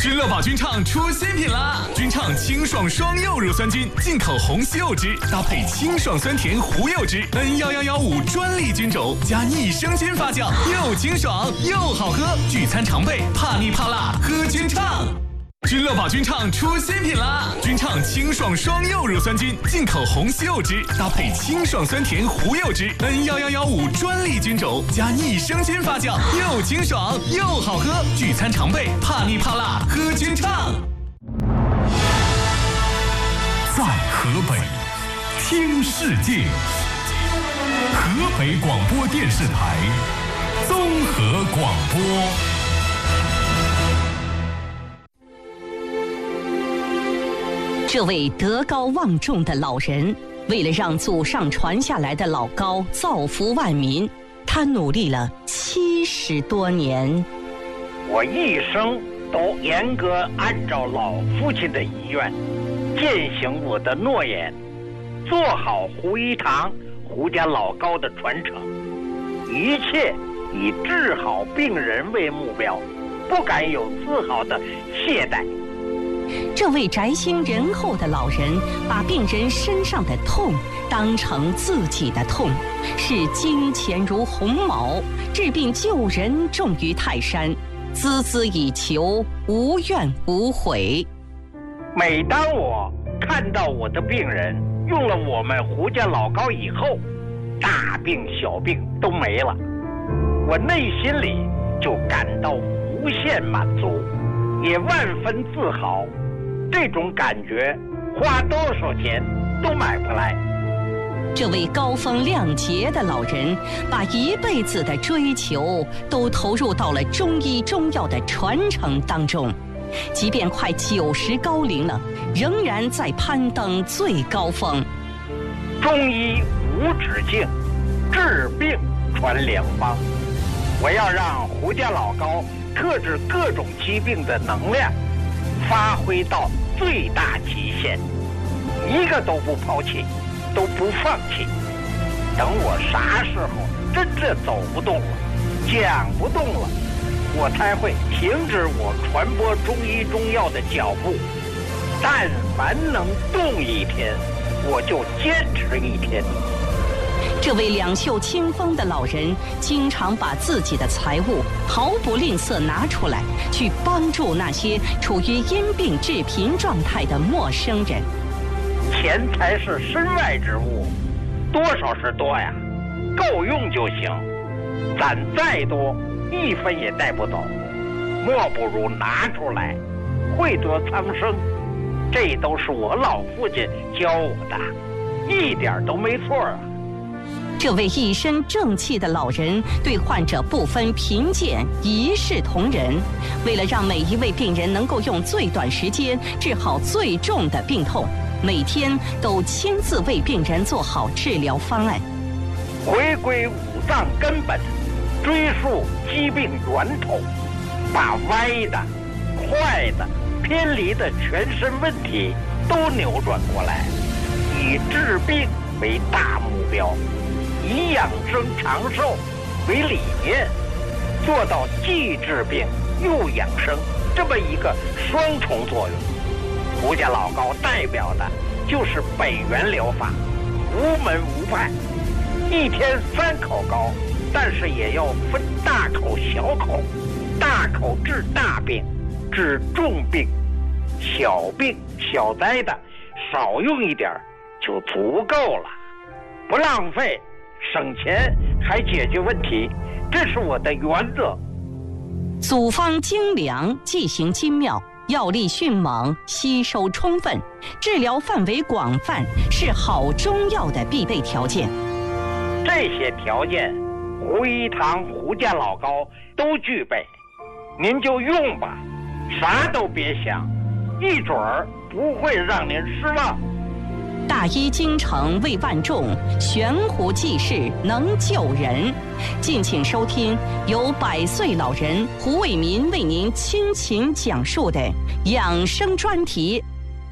君乐宝君畅出新品啦！君畅清爽双柚乳酸菌，进口红西柚汁，搭配清爽酸甜胡柚汁，N11115专利菌种，加益生菌发酵，又清爽又好喝。聚餐常备，怕腻怕辣，喝君畅。君乐宝君畅出新品啦！君畅清爽双柚乳酸菌，进口红西柚汁，搭配清爽酸甜胡柚汁，N11115专利菌种，加益生菌发酵，又清爽又好喝。聚餐常备，怕腻怕辣，喝君畅。 在河北听世界，河北广播电视台综合广播。 这位德高望重的老人，为了让祖上传下来的老高造福万民，他努力了70多年。 我一生都严格按照老父亲的遗愿，践行我的诺言，做好胡一堂、胡家老高的传承，一切以治好病人为目标，不敢有丝毫的懈怠。 这位宅心仁厚的老人，把病人身上的痛当成自己的痛，视金钱如鸿毛，治病救人重于泰山，孜孜以求，无怨无悔。 每当我看到我的病人用了我们胡家老高以后，大病小病都没了，我内心里就感到无限满足，也万分自豪。这种感觉花多少钱都买不来。 这位高风亮节的老人，把一辈子的追求都投入到了中医中药的传承当中，即便快90高龄了，仍然在攀登最高峰。 中医无止境，治病传良方。我要让胡家老高克制各种疾病的能量发挥到最大极限，一个都不抛弃，都不放弃。等我啥时候真正走不动了，讲不动了，我才会停止我传播中医中药的脚步。但凡能动一天，我就坚持一天。 这位两袖清风的老人，经常把自己的财物毫不吝啬拿出来，去帮助那些处于因病致贫状态的陌生人。 钱财是身外之物，多少是多呀，够用就行。攒再多，一分也带不走，莫不如拿出来，惠泽苍生。这都是我老父亲教我的，一点都没错啊。 这位一身正气的老人，对患者不分贫贱，一视同仁。为了让每一位病人能够用最短时间治好最重的病痛，每天都亲自为病人做好治疗方案。 回归五脏根本，追溯疾病源头，把歪的、坏的、偏离的全身问题都扭转过来，以治病为大目标，以养生长寿为理念，做到既治病又养生这么一个双重作用。胡家老高代表的就是北元疗法，无门无派，一天3口膏，但是也要分大口小口，大口治大病，治重病，小病小灾的少用一点就足够了，不浪费，省钱还解决问题，这是我的原则。 组方精良，剂型精妙，药力迅猛，吸收充分，治疗范围广泛，是好中药的必备条件。 这些条件，胡一堂、胡家老高都具备，您就用吧，啥都别想，一准儿不会让您失望。 大医精诚为万众，悬壶济世能救人。敬请收听由100岁老人胡卫民为您倾情讲述的养生专题。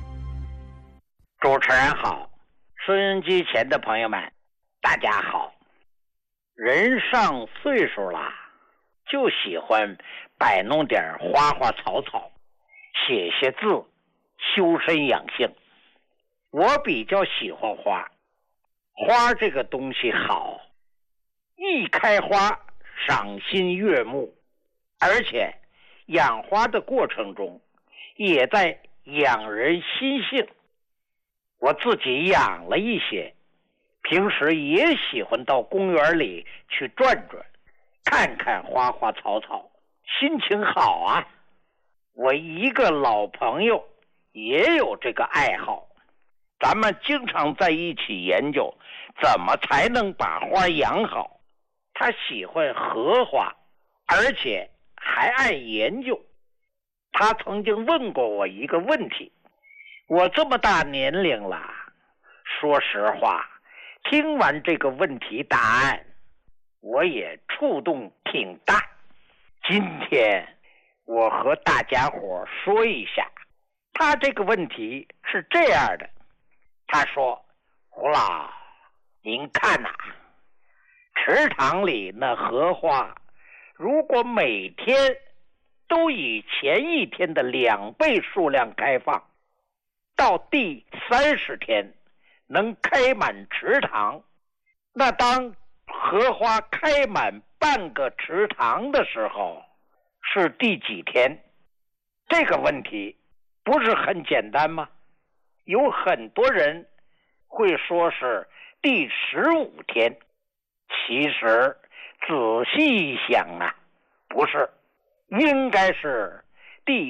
主持人好，收音机前的朋友们，大家好。人上岁数了，就喜欢摆弄点花花草草， 写些字，修身养性。我比较喜欢花，花这个东西好，一开花赏心悦目，而且养花的过程中也在养人心性。我自己养了一些，平时也喜欢到公园里去转转，看看花花草草，心情好啊。我一个老朋友也有这个爱好，咱们经常在一起研究怎么才能把花养好。他喜欢荷花，而且还爱研究。他曾经问过我一个问题，我这么大年龄了，说实话，听完这个问题答案，我也触动挺大。今天我和大家伙说一下，他这个问题是这样的。他说，胡老，您看呐，池塘里那荷花，如果每天都以前一天的2倍数量开放，到第30天能开满池塘，那当荷花开满半个池塘的时候，是第几天？这个问题不是很简单吗？有很多人会说是第15天，其实仔细一想啊，不是，应该是第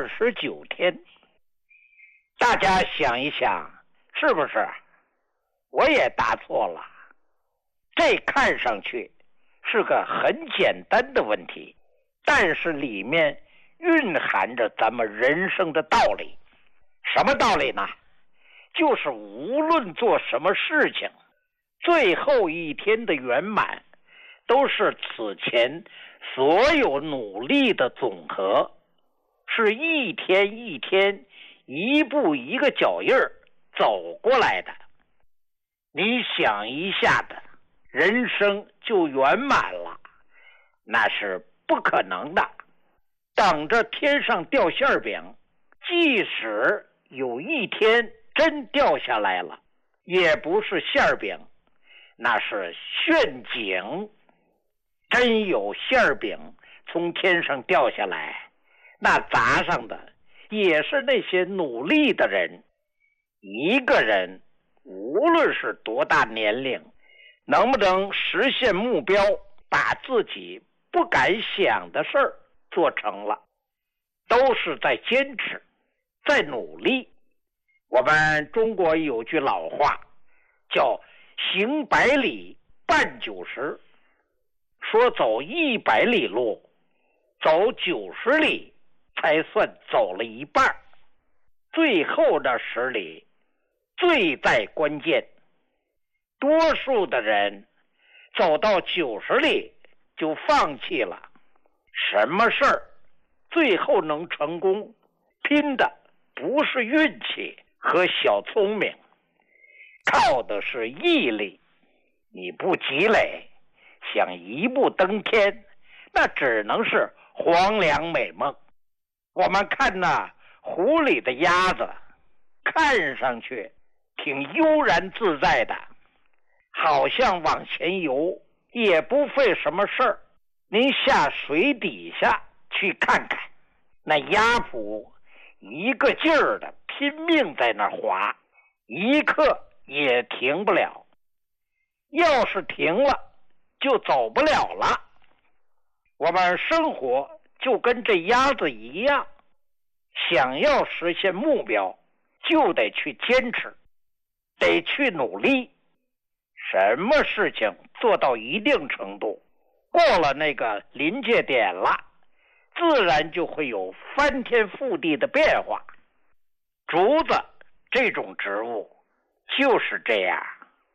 29天。大家想一想，是不是？我也答错了。这看上去是个很简单的问题，但是里面蕴含着咱们人生的道理。什么道理呢？就是无论做什么事情，最后一天的圆满都是此前所有努力的总和，是一天一天一步一个脚印儿走过来的。你想一下的，人生就圆满了，那是不可能的。等着天上掉馅饼，即使有一天真掉下来了，也不是馅饼，那是陷阱。真有馅饼从天上掉下来，那砸上的也是那些努力的人。一个人无论是多大年龄，能不能实现目标，把自己不敢想的事儿做成了，都是在坚持，在努力。我们中国有句老话叫行100里半90，说走100里路，走90里才算走了一半，最后的10里最在关键。多数的人走到90里就放弃了。什么事儿最后能成功，拼的不是运气和小聪明，靠的是毅力。你不积累，想一步登天，那只能是黄粱美梦。我们看那湖里的鸭子，看上去挺悠然自在的，好像往前游，也不费什么事儿。您下水底下去看看，那鸭蹼一个劲儿的拼命在那滑，一刻也停不了。要是停了，就走不了了。我们生活就跟这鸭子一样，想要实现目标，就得去坚持，得去努力。什么事情做到一定程度，过了那个临界点了，自然就会有翻天覆地的变化。竹子这种植物就是这样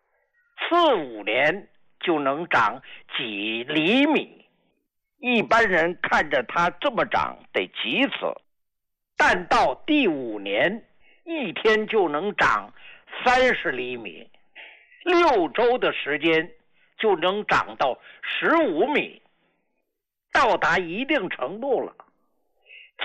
，4-5年就能长几厘米。一般人看着它这么长得急死，但到第5年，一天就能长30厘米，6周的时间就能长到15米。到达一定程度了，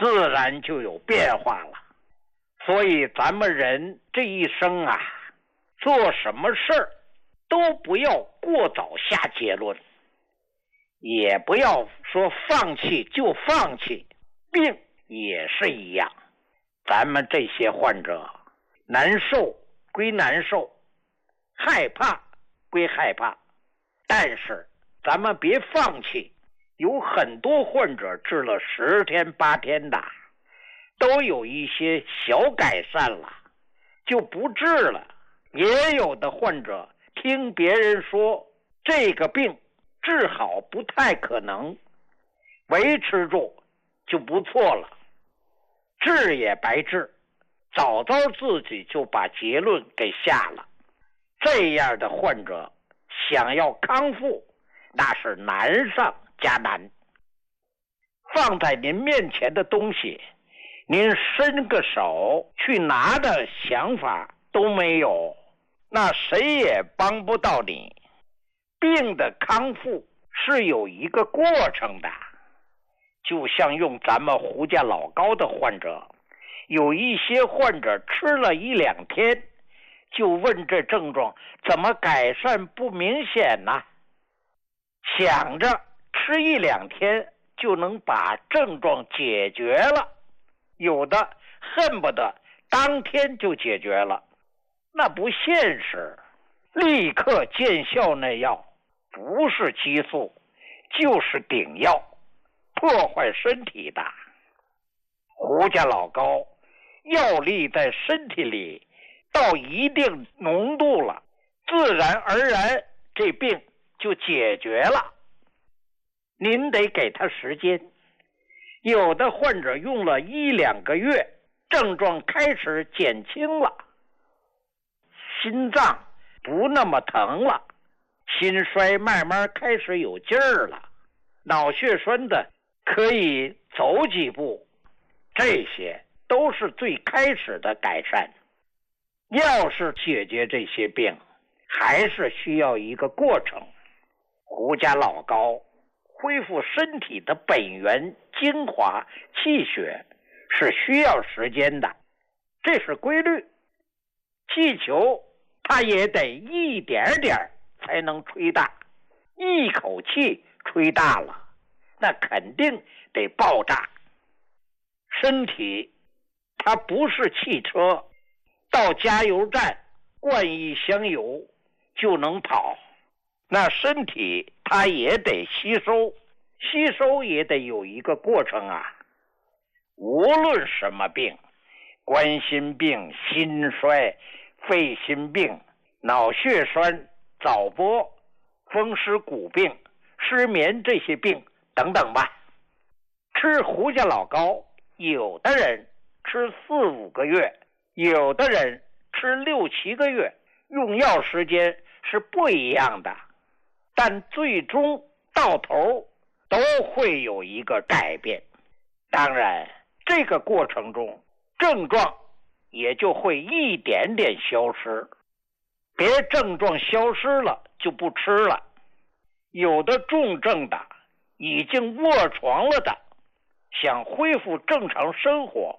自然就有变化了。所以咱们人这一生啊，做什么事儿都不要过早下结论，也不要说放弃就放弃。病也是一样，咱们这些患者难受归难受，害怕归害怕，但是咱们别放弃。有很多患者治了10天8天的，都有一些小改善了，就不治了。也有的患者听别人说这个病治好不太可能，维持住就不错了，治也白治，早早自己就把结论给下了。这样的患者想要康复，那是难上加难。放在您面前的东西，您伸个手去拿的想法都没有，那谁也帮不到你。病的康复是有一个过程的，就像用咱们胡家老高的患者，有一些患者吃了1、2天，就问这症状怎么改善不明显呢？想着吃1、2天就能把症状解决了，有的恨不得当天就解决了，那不现实。立刻见效那药不是激素就是顶药，破坏身体的。胡家老高药力在身体里到一定浓度了，自然而然这病就解决了。您得给他时间，有的患者用了1、2个月，症状开始减轻了，心脏不那么疼了，心衰慢慢开始有劲儿了，脑血栓的可以走几步，这些都是最开始的改善。要是解决这些病，还是需要一个过程。胡家老高恢复身体的本源精华气血是需要时间的，这是规律。气球它也得一点点才能吹大，一口气吹大了，那肯定得爆炸。身体它不是汽车，到加油站灌一箱油就能跑，那身体它也得吸收，吸收也得有一个过程啊。无论什么病，冠心病、心衰、肺心病、脑血栓、早搏、风湿骨病、失眠这些病等等吧，吃胡家老高，有的人吃4、5个月，有的人吃6、7个月，用药时间是不一样的，但最终到头都会有一个改变。当然这个过程中症状也就会一点点消失，别症状消失了就不吃了。有的重症的已经卧床了的，想恢复正常生活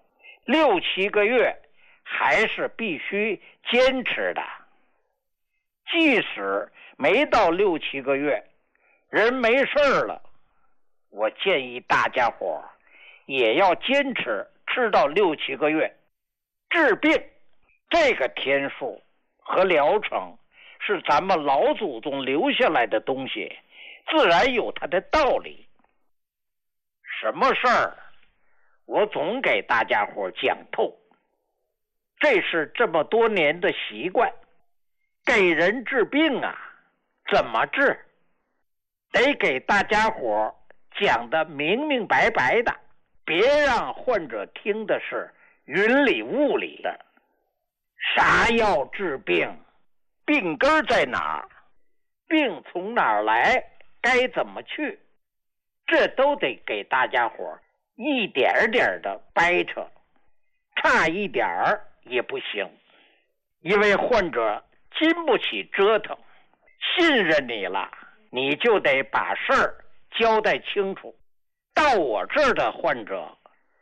6、7个月还是必须坚持的。即使没到6、7个月，人没事了，我建议大家伙也要坚持吃到6、7个月。治病这个天数和疗程是咱们老祖宗留下来的东西，自然有它的道理。什么事儿我总给大家伙讲透，这是这么多年的习惯。给人治病啊，怎么治？得给大家伙讲得明明白白的，别让患者听的是云里雾里的。啥药治病？病根在哪儿？病从哪儿来？该怎么去？这都得给大家伙一点点的掰扯，差一点儿也不行。因为患者经不起折腾，信任你了，你就得把事儿交代清楚。到我这儿的患者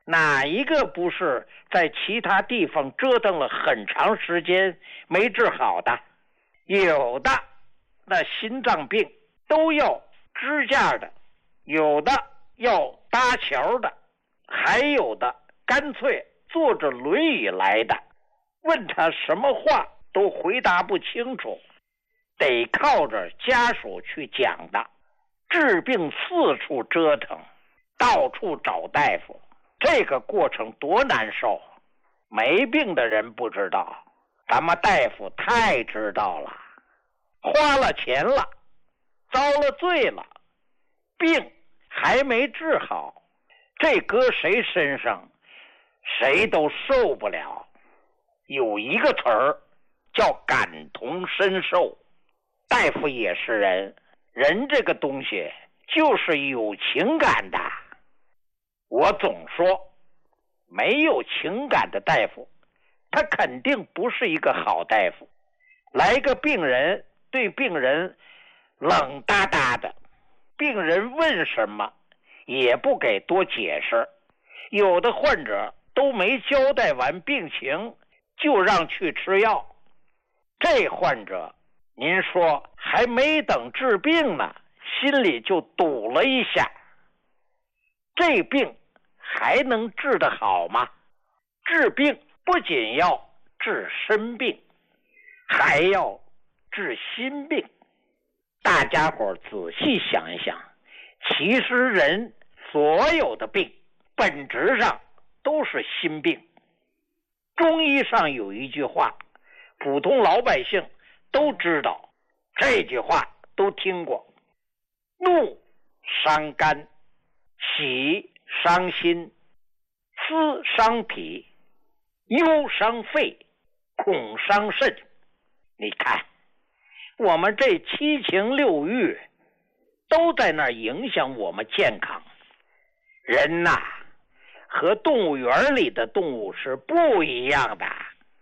哪一个不是在其他地方折腾了很长时间没治好的？有的那心脏病都要支架的，有的要搭桥的，还有的干脆坐着轮椅来的，问他什么话都回答不清楚，得靠着家属去讲的。治病四处折腾，到处找大夫，这个过程多难受。没病的人不知道，咱们大夫太知道了。花了钱了，遭了罪了，病还没治好，这搁谁身上谁都受不了。有一个词儿叫感同身受，大夫也是人，人这个东西就是有情感的。我总说没有情感的大夫，他肯定不是一个好大夫。来个病人，对病人冷哒哒的，病人问什么也不给多解释，有的患者都没交代完病情就让去吃药。这患者您说还没等治病呢，心里就堵了一下，这病还能治得好吗？治病不仅要治身病，还要治心病。大家伙仔细想一想，其实人所有的病本质上都是心病。中医上有一句话，普通老百姓都知道，这句话都听过：怒伤肝，喜伤心，思伤脾，忧伤肺，恐伤肾。你看我们这七情六欲都在那儿影响我们健康。人呐，和动物园里的动物是不一样的。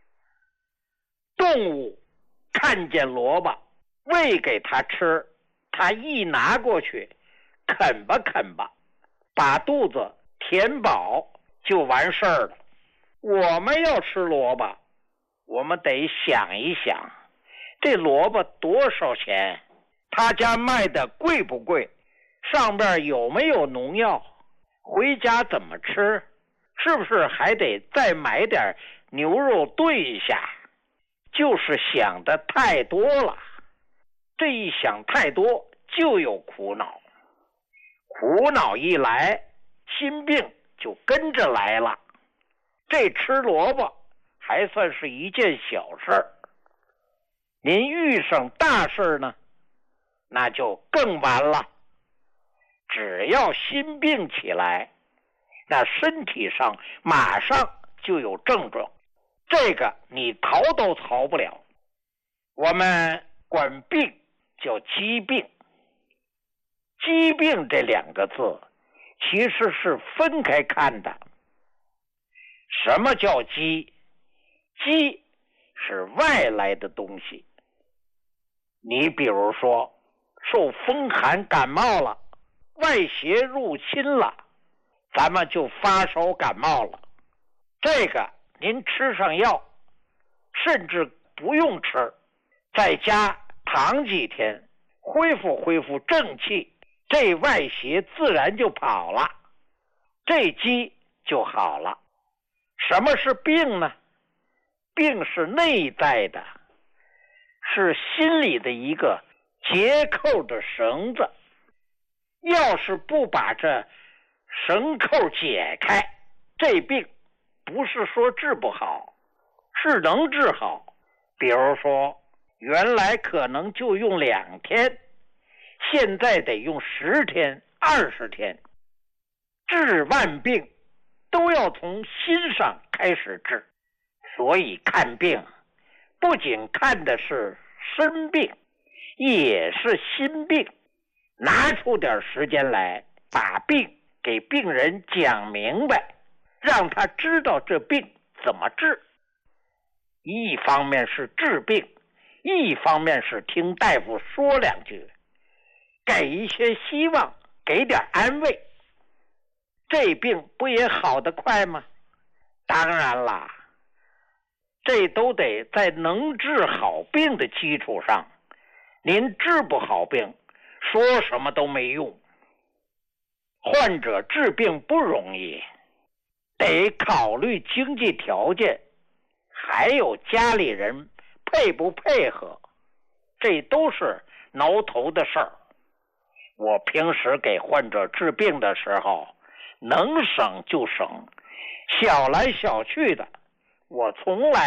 动物看见萝卜喂给它吃，它一拿过去啃吧啃吧，把肚子填饱就完事儿了。我们要吃萝卜，我们得想一想，这萝卜多少钱？他家卖的贵不贵？上边有没有农药？回家怎么吃？是不是还得再买点牛肉炖一下？就是想的太多了，这一想太多就有苦恼，苦恼一来，心病就跟着来了。这吃萝卜还算是一件小事儿，您遇上大事呢，那就更完了。只要心病起来，那身体上马上就有症状，这个你逃都逃不了。我们管病叫疾病，疾病这两个字其实是分开看的。什么叫疾？疾是外来的东西，你比如说受风寒感冒了，外邪入侵了，咱们就发烧感冒了。这个您吃上药，甚至不用吃，在家躺几天，恢复正气，这外邪自然就跑了，这疾就好了。什么是病呢？病是内在的，是心里的一个结扣的绳子。要是不把这绳扣解开，这病不是说治不好，是能治好。比如说原来可能就用2天，现在得用10天20天。治万病都要从心上开始治，所以看病不仅看的是身病，也是心病。拿出点时间来，把病给病人讲明白，让他知道这病怎么治。一方面是治病，一方面是听大夫说2句，给一些希望，给点安慰。 这病不也好得快吗？当然啦，这都得在能治好病的基础上，您治不好病，说什么都没用。患者治病不容易，得考虑经济条件，还有家里人配不配合，这都是挠头的事儿。我平时给患者治病的时候，能省就省，小来小去的，我从来